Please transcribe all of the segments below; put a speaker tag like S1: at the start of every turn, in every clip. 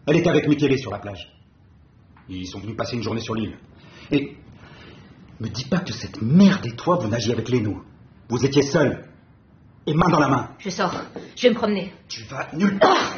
S1: Elle était avec Michele sur la plage. Ils sont venus passer une journée sur l'île. Et me dis pas que cette merde et toi, vous nagiez avec Leno. Vous étiez seuls. Et main dans la main.
S2: Je sors. Je vais me promener.
S1: Tu vas nulle part.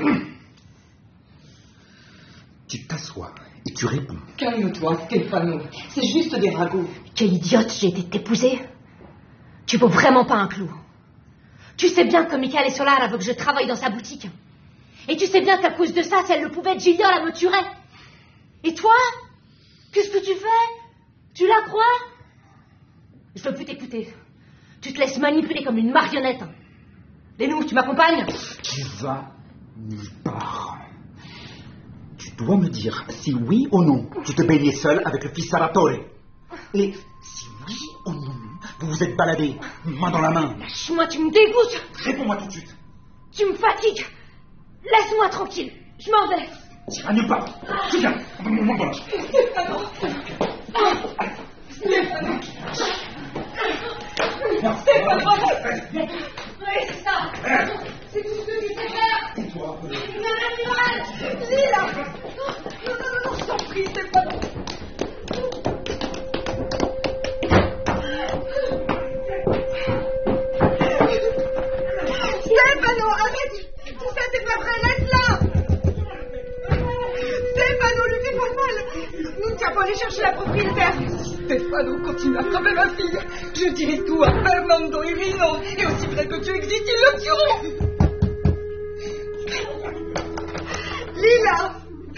S1: Tu t'assois et tu réponds.
S3: Calme-toi, Stefano. C'est juste des ragots.
S2: Quelle idiote j'ai été de t'épouser. Tu vaux vraiment pas un clou. Tu sais bien que Michele Solara veut que je travaille dans sa boutique. Et tu sais bien qu'à cause de ça, si elle le pouvait, Gilda me tuerait. Et toi? Qu'est-ce que tu fais? Tu la crois? Je veux plus t'écouter. Tu te laisses manipuler comme une marionnette. Lénou, tu m'accompagnes?
S1: Tu vas nulle part. Tu dois me dire si oui ou non tu te baignais seul avec le fils Salvatore. Et si oui ou non vous vous êtes baladés, main dans la main.
S2: Lâche-moi, tu me dégoûtes.
S1: Réponds-moi tout de suite.
S2: Tu me fatigues. Laisse-moi tranquille. Je m'en vais.
S1: Tu vas nulle part. Tu viens. Monte-moi.
S3: Stefano. Stefano. Stefano, arrête.
S2: Oui, c'est ça. C'est tout ce que tu sais faire.
S1: Et toi?
S2: Tu m'as mal.
S3: Lila. Non, je t'en prie, Stefano. Stefano, arrête. Tout ça, c'est pas vrai, laisse-la. Stefano, lui fais pas mal. Nous tiens pas aller chercher la propriétaire. Stefano, continue à frapper ma fille. Je dirai tout à Fernando et Rino. Et aussi vrai que tu existes, ils le tueront. Lila.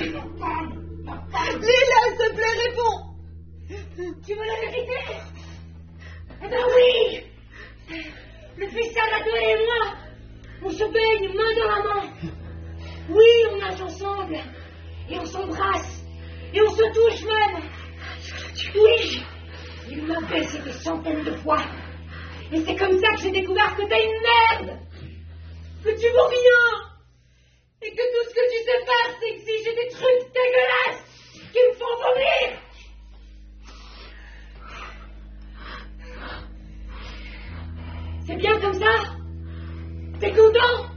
S3: Lila, s'il te plaît, réponds.
S2: Tu veux la vérité? Eh ben oui. Le fils Salvatore et moi, on se baigne main dans la main. Oui, on nage ensemble. Et on s'embrasse. Et on se touche même. Oui. Il m'a baissé des centaines de fois. Et c'est comme ça que j'ai découvert que t'es une merde. Que tu vaux rien. Et que tout ce que tu sais faire, c'est exiger des trucs dégueulasses qui me font vomir. C'est bien comme ça? T'es content?